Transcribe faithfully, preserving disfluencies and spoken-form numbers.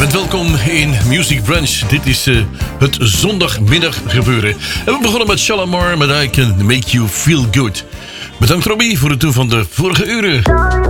bent welkom in Music Brunch. Dit is uh, het zondagmiddag gebeuren. En we begonnen met Shalamar met I Can Make You Feel Good. Bedankt Robbie voor het doen van de vorige uren.